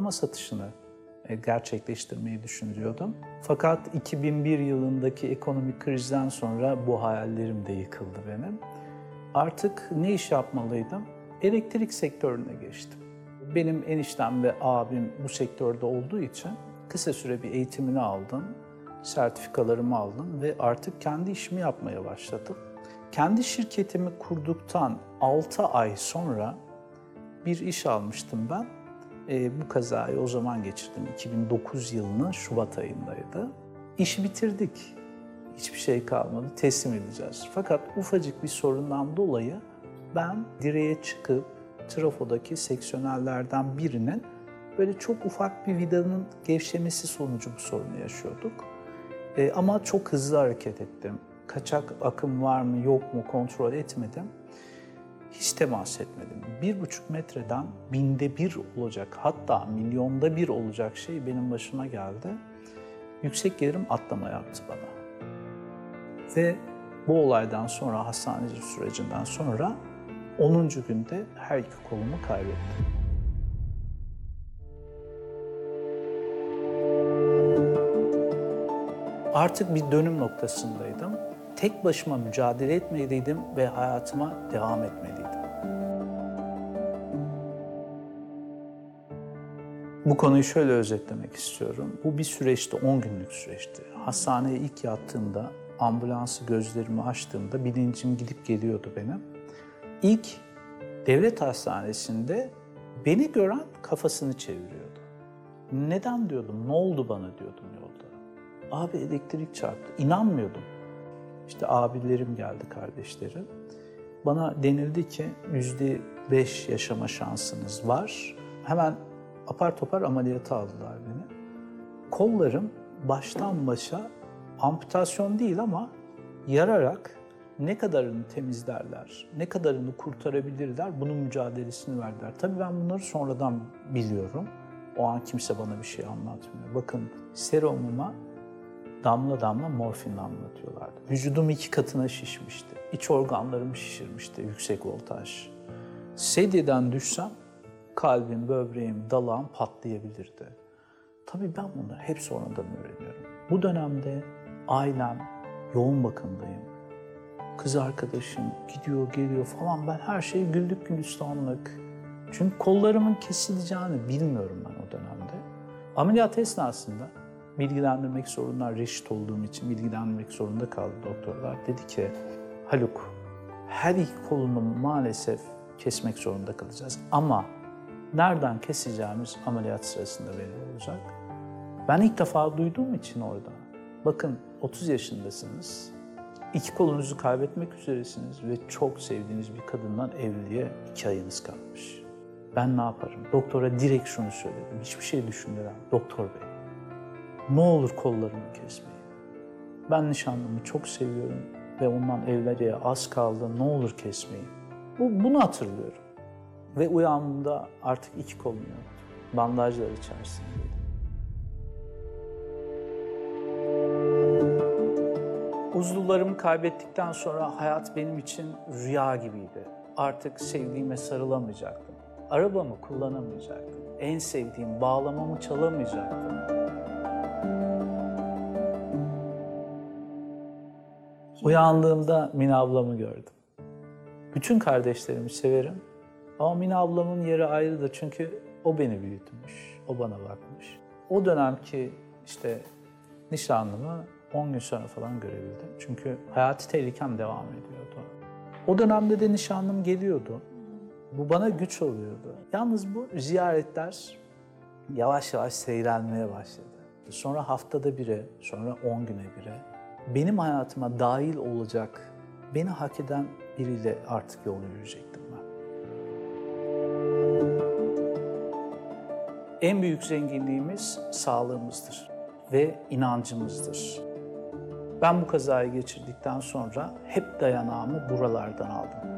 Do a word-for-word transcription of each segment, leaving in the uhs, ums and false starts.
araba satışını gerçekleştirmeyi düşünüyordum. Fakat iki bin bir yılındaki ekonomik krizden sonra bu hayallerim de yıkıldı benim. Artık ne iş yapmalıydım? Elektrik sektörüne geçtim. Benim eniştem ve abim bu sektörde olduğu için kısa süre bir eğitimini aldım, sertifikalarımı aldım ve artık kendi işimi yapmaya başladım. Kendi şirketimi kurduktan altı ay sonra bir iş almıştım ben. E, bu kazayı o zaman geçirdim. iki bin dokuz yılının Şubat ayındaydı. İşi bitirdik. Hiçbir şey kalmadı. Teslim edeceğiz. Fakat ufacık bir sorundan dolayı ben direğe çıkıp trafodaki seksiyonellerden birinin böyle çok ufak bir vidanın gevşemesi sonucu bu sorunu yaşıyorduk. E, ama çok hızlı hareket ettim. Kaçak akım var mı yok mu kontrol etmedim. Hiç temas etmedim. Bir buçuk metreden binde bir olacak, hatta milyonda bir olacak şey benim başıma geldi. Yüksek gerilim atlama yaptı bana. Ve bu olaydan sonra, hastanecilik sürecinden sonra onuncu günde her iki kolumu kaybettim. Artık bir dönüm noktasındaydım. Tek başıma mücadele etmeliydim ve hayatıma devam etmeliydim. Bu konuyu şöyle özetlemek istiyorum. Bu bir süreçti, on günlük süreçti. Hastaneye ilk yattığımda, ambulansı gözlerimi açtığımda bilincim gidip geliyordu benim. İlk devlet hastanesinde beni gören kafasını çeviriyordu. Neden diyordum, ne oldu bana diyordum yolda. Abi elektrik çarptı, inanmıyordum. İşte abilerim geldi, kardeşlerim. Bana denildi ki yüzde beş yaşama şansınız var. Hemen apar topar ameliyata aldılar beni. Kollarım baştan başa amputasyon değil ama yararak ne kadarını temizlerler, ne kadarını kurtarabilirler bunun mücadelesini verdiler. Tabii ben bunları sonradan biliyorum. O an kimse bana bir şey anlatmıyor. Bakın serumuma damla damla morfin damlatıyorlardı. Vücudum iki katına şişmişti. İç organlarım şişirmişti, yüksek voltaj. Sedyeden düşsem kalbim, böbreğim, dalağım patlayabilirdi. Tabii ben bunları hep sonradan öğreniyorum. Bu dönemde ailem, yoğun bakımdayım. Kız arkadaşım gidiyor, geliyor falan. Ben her şeyi güldük gülistanlık. Çünkü kollarımın kesileceğini bilmiyorum ben o dönemde. Ameliyat esnasında bilgilendirmek zorunda, reşit olduğum için bilgilendirmek zorunda kaldı doktorlar. Dedi ki, Haluk, her iki kolunu maalesef kesmek zorunda kalacağız. Ama nereden keseceğimiz ameliyat sırasında belli olacak. Ben ilk defa duyduğum için orada. Bakın otuz yaşındasınız, iki kolunuzu kaybetmek üzeresiniz ve çok sevdiğiniz bir kadından evliliğe iki ayınız kalmış. Ben ne yaparım? Doktora direkt şunu söyledim, hiçbir şey düşünmeden. Doktor bey, ne olur kollarımı kesmeyin. Ben nişanlımı çok seviyorum ve ondan evliliğe az kaldı, ne olur kesmeyin. Bu, bunu hatırlıyorum. Ve uyandığımda artık iki kolum yoktu. Bandajlar içerisindeydim. Uzuvlarımı kaybettikten sonra hayat benim için rüya gibiydi. Artık sevdiğime sarılamayacaktım. Arabamı kullanamayacaktım. En sevdiğim bağlamamı çalamayacaktım. Uyandığımda Mine ablamı gördüm. Bütün kardeşlerimi severim. Ama Mine ablamın yeri ayrıdır çünkü o beni büyütmüş, o bana bakmış. O dönemki işte nişanlımı on gün sonra falan görebildim. Çünkü hayati tehlikem devam ediyordu. O dönemde de nişanlım geliyordu. Bu bana güç oluyordu. Yalnız bu ziyaretler yavaş yavaş seyrelmeye başladı. Sonra haftada bire, sonra on güne bire benim hayatıma dahil olacak, beni hak eden biriyle artık yol yürüyecektim ben. En büyük zenginliğimiz sağlığımızdır ve inancımızdır. Ben bu kazayı geçirdikten sonra hep dayanağımı buralardan aldım.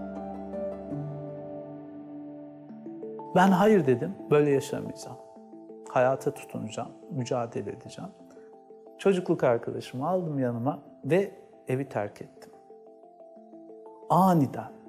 Ben hayır dedim, böyle yaşamayacağım. Hayata tutunacağım, mücadele edeceğim. Çocukluk arkadaşımı aldım yanıma ve evi terk ettim. Aniden,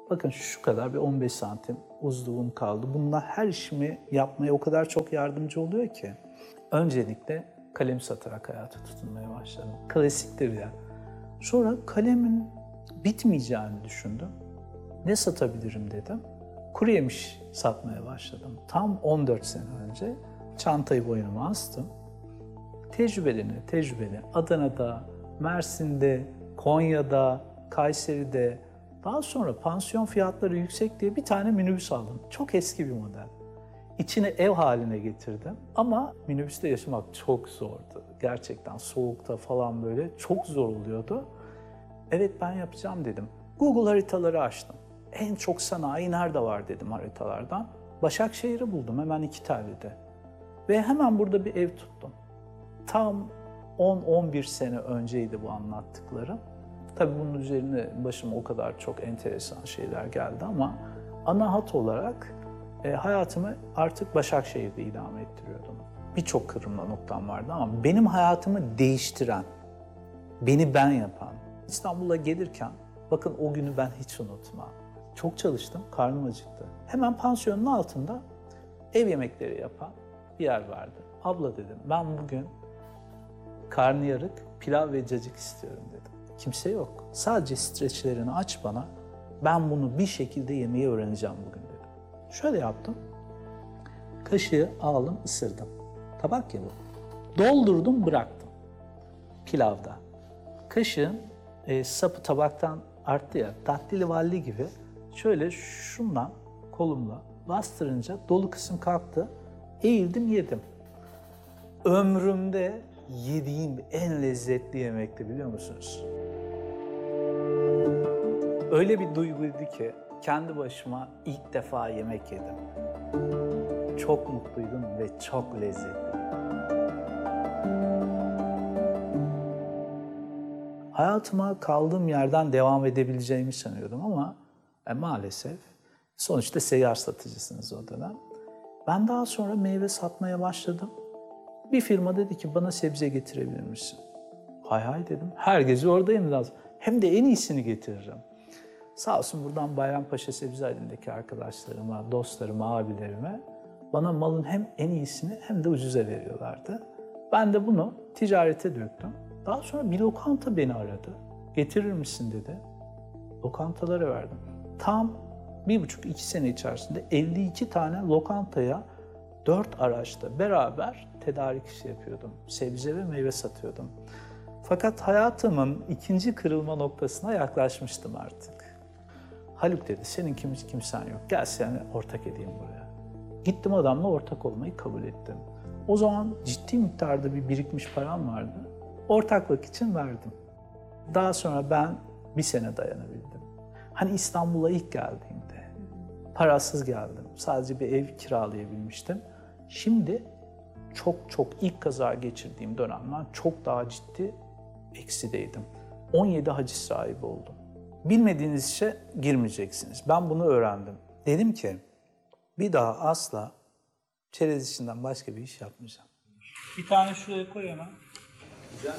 Bakın şu kadar bir on beş santim uzunluğum kaldı. Bununla her işimi yapmaya o kadar çok yardımcı oluyor ki. Öncelikle kalem satarak hayata tutunmaya başladım. Klasiktir ya. Sonra kalemin bitmeyeceğini düşündüm. Ne satabilirim dedim. Kuru yemiş satmaya başladım. Tam on dört sene önce çantayı boynuma astım. Tecrübeli, tecrübeli. Adana'da, Mersin'de, Konya'da, Kayseri'de, daha sonra pansiyon fiyatları yüksek diye bir tane minibüs aldım. Çok eski bir model. İçini ev haline getirdim ama minibüste yaşamak çok zordu. Gerçekten soğukta falan böyle çok zor oluyordu. Evet ben yapacağım dedim. Google haritaları açtım. En çok sanayi nerede var dedim haritalardan. Başakşehir'i buldum hemen iki tellide. Ve hemen burada bir ev tuttum. Tam on on bir sene önceydi bu anlattıklarım. Tabii bunun üzerine başıma o kadar çok enteresan şeyler geldi ama ana hat olarak e, hayatımı artık Başakşehir'de idame ettiriyordum. Birçok kırılma noktam vardı ama benim hayatımı değiştiren, beni ben yapan, İstanbul'a gelirken bakın o günü ben hiç unutmam. Çok çalıştım, karnım acıktı. Hemen pansiyonun altında ev yemekleri yapan bir yer vardı. Abla dedim ben bugün karnıyarık, pilav ve cacık istiyorum dedim. Kimse yok. Sadece streçlerini aç bana. Ben bunu bir şekilde yemeyi öğreneceğim bugün dedim. Şöyle yaptım. Kaşığı aldım, ısırdım. Tabak ya bu. Doldurdum, bıraktım. Pilavda. Kaşığın e, sapı tabaktan arttı ya, tatlili valli gibi. Şöyle şundan kolumla bastırınca dolu kısım kalktı. Eğildim, yedim. Ömrümde yediğim en lezzetli yemekti biliyor musunuz? Öyle bir duyguydu ki kendi başıma ilk defa yemek yedim. Çok mutluydum ve çok lezzetli. Hayatıma kaldığım yerden devam edebileceğimi sanıyordum ama e, maalesef sonuçta seyyar satıcısınız o dönem. Ben daha sonra meyve satmaya başladım. Bir firma dedi ki bana sebze getirebilir misin? Hay hay dedim. Her gece oradayım lazım. Hem de en iyisini getiririm. Sağ olsun buradan Bayrampaşa Sebzehane'deki arkadaşlarıma, dostlarıma, abilerime bana malın hem en iyisini hem de ucuza veriyorlardı. Ben de bunu ticarete döktüm. Daha sonra bir lokanta beni aradı. Getirir misin dedi. Lokantalara verdim. Tam bir buçuk iki sene içerisinde elli iki tane lokantaya dört araçta beraber tedarik işi yapıyordum. Sebze ve meyve satıyordum. Fakat hayatımın ikinci kırılma noktasına yaklaşmıştım artık. Haluk dedi, senin kim, kimsen yok. Gel seni ortak edeyim buraya. Gittim adamla ortak olmayı kabul ettim. O zaman ciddi miktarda bir birikmiş param vardı. Ortaklık için verdim. Daha sonra ben bir sene dayanabildim. Hani İstanbul'a ilk geldiğimde parasız geldim. Sadece bir ev kiralayabilmiştim. Şimdi çok çok ilk kaza geçirdiğim dönemden çok daha ciddi eksideydim. on yedi haciz sahibi oldum. Bilmediğiniz işe girmeyeceksiniz. Ben bunu öğrendim. Dedim ki bir daha asla çerez işinden başka bir iş yapmayacağım. Bir tane şuraya koy hemen. Güzel.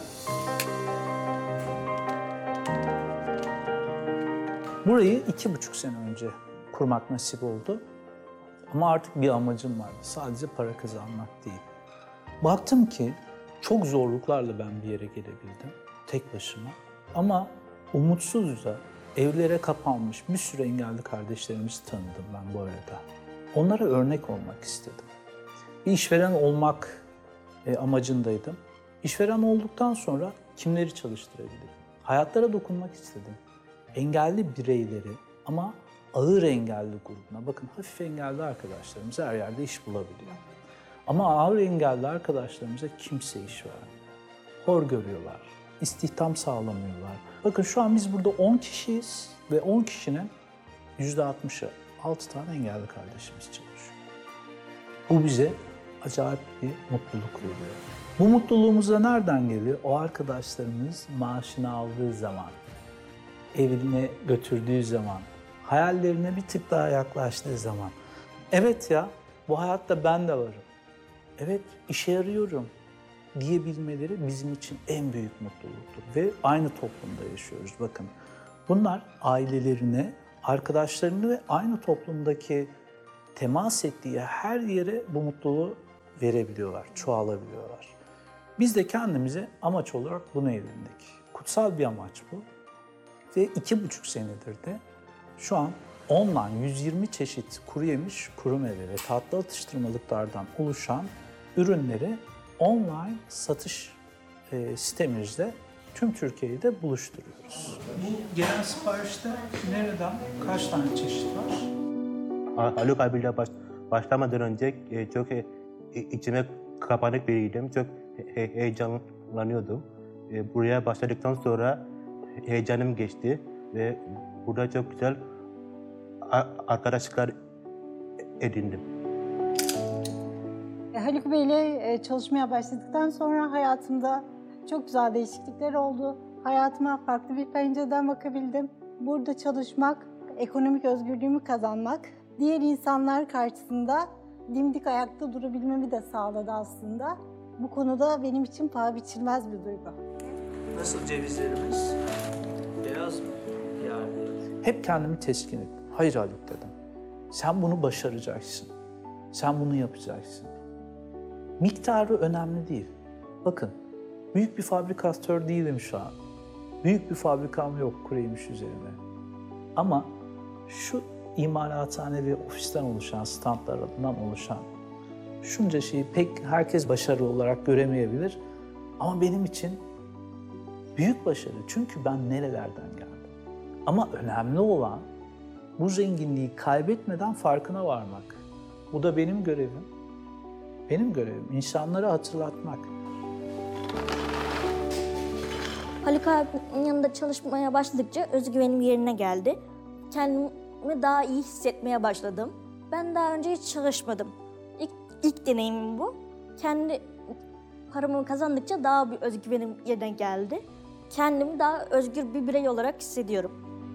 Burayı iki buçuk sene önce kurmak nasip oldu. Ama artık bir amacım vardı. Sadece para kazanmak değil. Baktım ki çok zorluklarla ben bir yere gelebildim. Tek başıma. Ama umutsuzca evlere kapanmış bir sürü engelli kardeşlerimizi tanıdım ben bu arada. Onlara örnek olmak istedim. Bir işveren olmak e, amacındaydım. İşveren olduktan sonra kimleri çalıştırabilirim? Hayatlara dokunmak istedim. Engelli bireyleri ama ağır engelli grubuna, bakın hafif engelli arkadaşlarımız her yerde iş bulabiliyor. Ama ağır engelli arkadaşlarımıza kimse iş vermiyor. Hor görüyorlar, istihdam sağlamıyorlar. Bakın şu an biz burada on kişiyiz ve on kişinin yüzde altmışı altı tane engelli kardeşimiz çalışıyor. Bu bize acayip bir mutluluk veriyor. Bu mutluluğumuz da nereden geliyor? O arkadaşlarımız maaşını aldığı zaman, evine götürdüğü zaman, hayallerine bir tık daha yaklaştığı zaman. Evet ya, bu hayatta ben de varım. Evet, işe yarıyorum diyebilmeleri bizim için en büyük mutluluktur. Ve aynı toplumda yaşıyoruz bakın. Bunlar ailelerine arkadaşlarını ve aynı toplumdaki temas ettiği her yere bu mutluluğu verebiliyorlar, çoğalabiliyorlar. Biz de kendimize amaç olarak bunu edindik. Kutsal bir amaç bu. Ve iki buçuk senedir de şu an online yüz yirmi çeşit kuru yemiş, kuru meyve ve tatlı atıştırmalıklardan oluşan ürünleri online satış e, sitemizde tüm Türkiye'yi de buluşturuyoruz. Bu gelen siparişte nereden, kaç tane çeşit var? Haluk abiyle baş, başlamadan önce e, çok e, içime kapanık biriydim. Çok he, heyecanlanıyordum. E, buraya başladıktan sonra heyecanım geçti ve burada çok güzel arkadaşlıklar edindim. Haluk Bey ile çalışmaya başladıktan sonra hayatımda çok güzel değişiklikler oldu. Hayatıma farklı bir pencereden bakabildim. Burada çalışmak, ekonomik özgürlüğümü kazanmak, diğer insanlar karşısında dimdik ayakta durabilmemi de sağladı aslında. Bu konuda benim için paha biçilmez bir duygu. Nasıl cevizlerimiz? Beyaz mı? Yani. Hep kendimi teskin ettim. Hayır Haluk dedim. Sen bunu başaracaksın. Sen bunu yapacaksın. Miktarı önemli değil. Bakın, büyük bir fabrikatör değilim şu an. Büyük bir fabrikam yok kuru yemiş üzerine. Ama şu imalathane ve ofisten oluşan, standlarından oluşan şunca şeyi pek herkes başarı olarak göremeyebilir. Ama benim için büyük başarı. Çünkü ben nerelerden geldim. Ama önemli olan bu zenginliği kaybetmeden farkına varmak. Bu da benim görevim. Benim görevim insanlara hatırlatmak. Haluk abinin yanında çalışmaya başladıkça özgüvenim yerine geldi. Kendimi daha iyi hissetmeye başladım. Ben daha önce hiç çalışmadım. İlk, ilk deneyimim bu. Kendi paramı kazandıkça daha bir özgüvenim yerine geldi. Kendimi daha özgür bir birey olarak hissediyorum.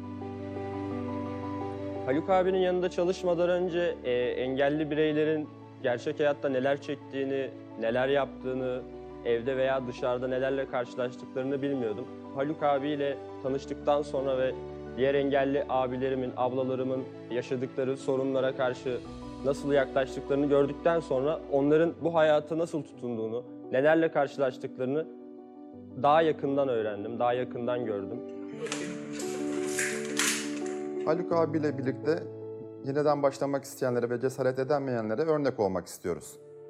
Haluk abinin yanında çalışmadan önce e, engelli bireylerin gerçek hayatta neler çektiğini, neler yaptığını, evde veya dışarıda nelerle karşılaştıklarını bilmiyordum. Haluk abiyle tanıştıktan sonra ve diğer engelli abilerimin, ablalarımın yaşadıkları sorunlara karşı nasıl yaklaştıklarını gördükten sonra onların bu hayata nasıl tutunduğunu, nelerle karşılaştıklarını daha yakından öğrendim, daha yakından gördüm. Haluk abiyle birlikte yeniden başlamak isteyenlere ve cesaret edemeyenlere örnek olmak istiyoruz.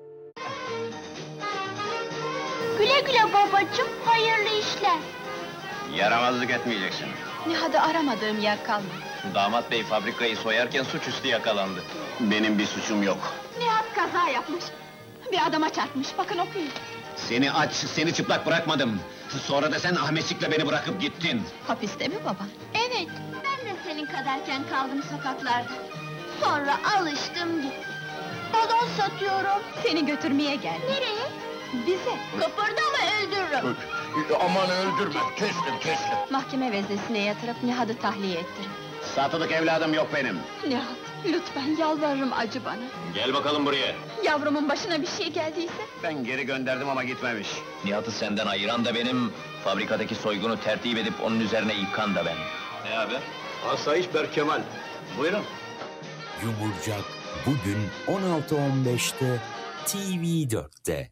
Güle güle babacığım, hayırlı işler. Yaramazlık etmeyeceksin. Nihat'ı aramadığım yer kalmadı. Damat bey fabrikayı soyarken suçüstü yakalandı. Benim bir suçum yok. Nihat kaza yapmış. Bir adama çarpmış, bakın okuyun. Seni aç, seni çıplak bırakmadım. Sonra da sen Ahmetçik'le beni bırakıp gittin. Hapiste mi baba? Evet, ben de senin kadarken kaldım sokaklarda. Sonra alıştım gittim. Balon satıyorum. Seni götürmeye geldim. Nereye? Bize. Kıpırdama öldürürüm. Aman öldürme, kestim kestim. Mahkeme veznesine yatırıp Nihat'ı tahliye ettim. Satılık evladım yok benim. Nihat, lütfen yalvarırım acı bana. Gel bakalım buraya. Yavrumun başına bir şey geldiyse? Ben geri gönderdim ama gitmemiş. Nihat'ı senden ayıran da benim, fabrikadaki soygunu tertip edip onun üzerine yıkan da ben. Ne abi? Asayiş Berkemal. Buyurun. Yumurcak bugün on altı on beşte T V dörtte.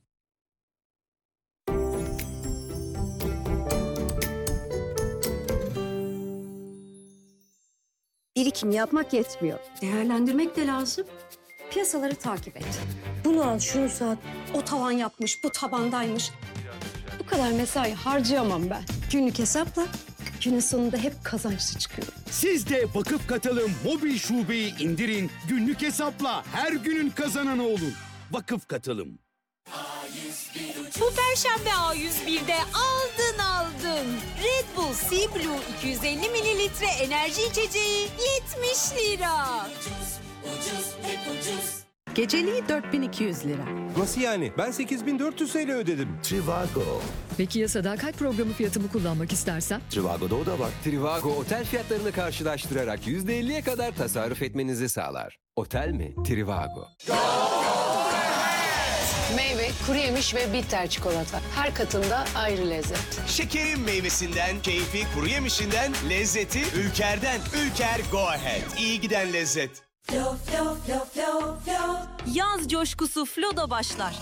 Birikim yapmak yetmiyor. Değerlendirmek de lazım. Piyasaları takip et. Bunu al, şunu sat. O tavan yapmış, bu tabandaymış. Bu kadar mesai harcayamam ben. Günlük hesapla günün sonunda hep kazançlı çıkıyorum. Siz de Vakıf Katılım mobil şubeyi indirin. Günlük hesapla her günün kazananı olun. Vakıf Katılım. Bu Perşembe A yüz bir'de aldın aldın. Red Bull Sea Blue iki yüz elli mililitre enerji içeceği yetmiş lira. Ucuz, ucuz, hep ucuz. Geceliği dört bin iki yüz lira. Nasıl yani? Ben sekiz bin dört yüz TL ödedim. Trivago. Peki ya sadakat programı fiyatımı kullanmak istersen? Trivago'da o da var. Trivago otel fiyatlarını karşılaştırarak yüzde elliye kadar tasarruf etmenizi sağlar. Otel mi? Trivago. Meyve, kuru yemiş ve bitter çikolata. Her katında ayrı lezzet. Şekerin meyvesinden, keyfi kuru yemişinden, lezzeti Ülker'den. Ülker Go Ahead. İyi giden lezzet. Yaz coşkusu Flo'da başlar.